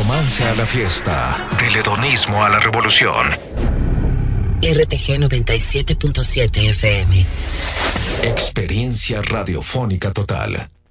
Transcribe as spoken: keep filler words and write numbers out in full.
romance a la fiesta, del hedonismo a la revolución. R T G noventa y siete punto siete F M. Experiencia radiofónica total.